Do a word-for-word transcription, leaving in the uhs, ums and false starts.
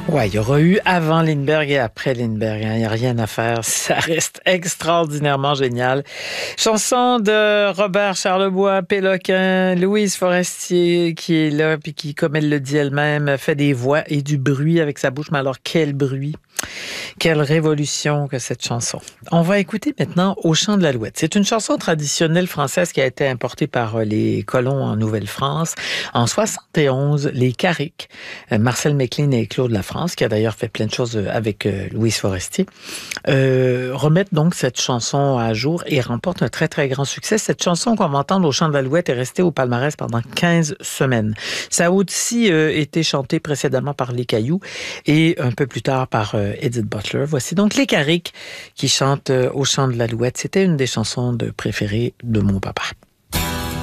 Ouais, il y aura eu avant Lindbergh et après Lindbergh. Il n'y a rien à faire. Ça reste extraordinairement génial. Chanson de Robert Charlebois, Péloquin, Louise Forestier qui est là, puis qui, comme elle le dit elle-même, fait des voix et du bruit avec sa bouche. Mais alors, quel bruit! Quelle révolution que cette chanson. On va écouter maintenant Au chant de l'Alouette. C'est une chanson traditionnelle française qui a été importée par les colons en Nouvelle-France. En soixante et onze, les Carrick, Marcel Mecklin et Claude Lafrance, qui a d'ailleurs fait plein de choses avec Louise Forestier, euh, remettent donc cette chanson à jour et remportent un très, très grand succès. Cette chanson qu'on va entendre Au chant de l'Alouette est restée au palmarès pendant quinze semaines. Ça a aussi euh, été chanté précédemment par Les Cailloux et un peu plus tard par euh, Edith Butler. Voici donc les Carrick qui chantent Au chant de l'Alouette. C'était une des chansons de préférées de mon papa.